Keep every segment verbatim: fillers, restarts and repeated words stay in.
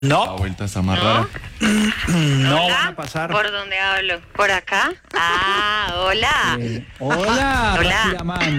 No. La vuelta está más ¿No? rara. No Hola, van a pasar. ¿por dónde hablo? ¿Por acá? Ah, hola. Eh, hola, Hola. Rakiramán.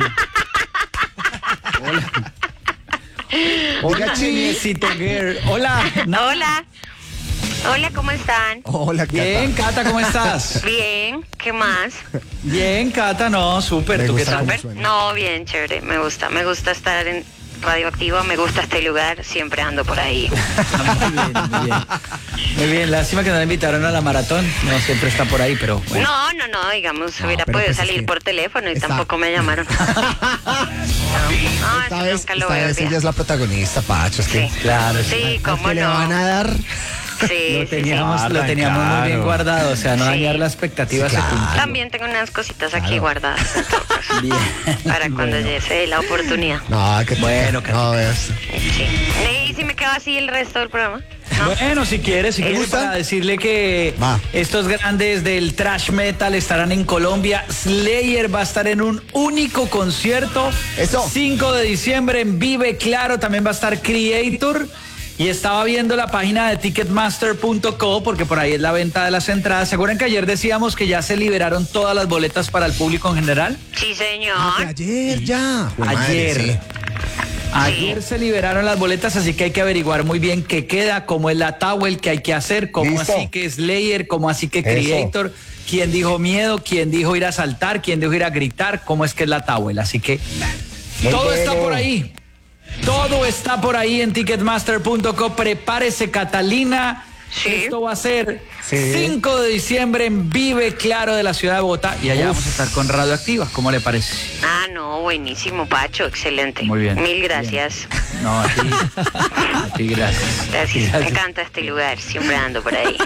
Hola. Hola, Chinesito Girl. Hola. No. Hola. Hola, ¿cómo están? Hola, Cata. Bien, Cata, ¿cómo estás? Bien, ¿qué más? Bien, Cata, no, súper. Me ¿Tú qué gusta tal? cómo ¿Súper? suena. No, bien, chévere. Me gusta, me gusta estar en Radioactiva, me gusta este lugar, siempre ando por ahí. Ah, muy bien, muy bien. Muy bien, lástima que no la invitaron a la maratón. No siempre está por ahí, pero bueno. No, no, no, digamos, No, hubiera pero podido pues es salir que por teléfono y está- tampoco me llamaron. No, no, Esta eso vez, nunca lo esta voy a vez ella olvidar. es la protagonista, Pacho. Es que Sí, Claro, sí. sí, al cómo que le van no. a dar. Sí, Lo sí, sí. teníamos, sí. lo teníamos muy bien Claro. guardado, o sea, no Sí. dañar la expectativa Sí, se claro. cumplió. También tengo unas cositas aquí Claro. guardadas en todo caso, Bien. para cuando Bueno. llegue la oportunidad. No, que Bueno, Cata, no veas. Sí. ¿Y si me quedo así el resto del programa? ¿No? Bueno, si quieres, si ¿Te quieres, gusta? para decirle que Va. estos grandes del thrash metal estarán en Colombia. Slayer va a estar en un único concierto. Eso. cinco de diciembre en Vive Claro. También va a estar Creator. Y estaba viendo la página de ticketmaster punto co porque por ahí es la venta de las entradas. ¿Se acuerdan que ayer decíamos que ya se liberaron todas las boletas para el público en general? Sí, señor. Ah, de ayer ya. Jue madre, Ayer. sí. Ayer se liberaron las boletas, así que hay que averiguar muy bien qué queda, cómo es la Towel, qué hay que hacer, cómo Listo. así que Slayer, cómo así que Eso. Creator, quién dijo miedo, quién dijo ir a saltar, quién dijo ir a gritar, cómo es que es la Towel. Así que Muy todo está bueno. por ahí. Todo está por ahí en ticketmaster punto co. Prepárese, Catalina. Sí. Esto va a ser Sí. cinco de diciembre en Vive Claro de la ciudad de Bogotá. Y allá Uf. vamos a estar con Radioactiva. ¿Cómo le parece? Ah, no, buenísimo, Pacho, excelente. Muy bien. Mil gracias. No, a ti. A ti, gracias. Gracias. Me encanta este lugar, siempre ando por ahí.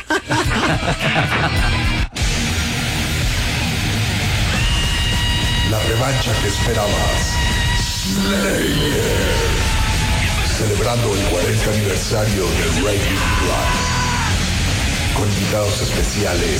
La revancha que esperabas. Slayer. Celebrando el cuarenta aniversario de Raging Blood. Con invitados especiales.